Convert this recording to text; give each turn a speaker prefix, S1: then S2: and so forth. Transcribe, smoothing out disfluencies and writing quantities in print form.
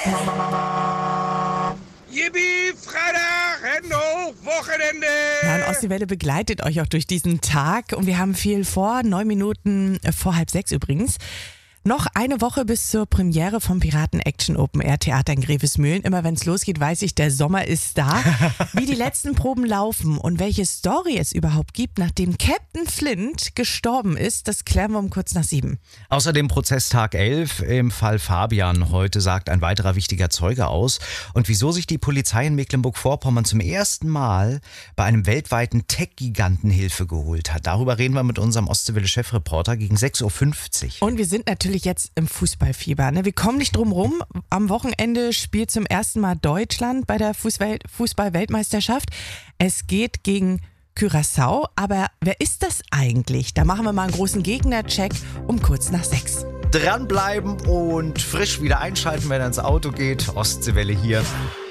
S1: Yippie, Freitag, Hände hoch, Wochenende!
S2: Ja, und Ostseewelle begleitet euch auch durch diesen Tag und wir haben viel vor, 9 Minuten vor 5:30 übrigens. Noch eine Woche bis zur Premiere vom Piraten Action Open Air Theater in Grevesmühlen. Immer wenn es losgeht, weiß ich, der Sommer ist da. Wie die letzten Proben laufen und welche Story es überhaupt gibt, nachdem Captain Flint gestorben ist, das klären wir um kurz nach 7.
S3: Außerdem Prozesstag 11 im Fall Fabian. Heute sagt ein weiterer wichtiger Zeuge aus. Und wieso sich die Polizei in Mecklenburg-Vorpommern zum ersten Mal bei einem weltweiten Tech-Giganten Hilfe geholt hat. Darüber reden wir mit unserem Ostseewelle-Chefreporter gegen 6:50 Uhr.
S2: Und wir sind natürlich jetzt im Fußballfieber. Ne? Wir kommen nicht drum rum. Am Wochenende spielt zum ersten Mal Deutschland bei der Fußball-Weltmeisterschaft. Es geht gegen Curaçao. Aber wer ist das eigentlich? Da machen wir mal einen großen Gegnercheck um kurz nach 6.
S3: Dranbleiben und frisch wieder einschalten, wenn er ins Auto geht. Ostseewelle hier.